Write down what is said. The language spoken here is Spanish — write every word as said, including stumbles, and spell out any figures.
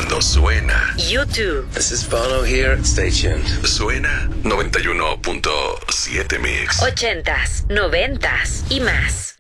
cuando suena. YouTube. This is Bono here. Stay tuned. Suena noventa y uno punto siete Mix. Ochentas, noventas y más.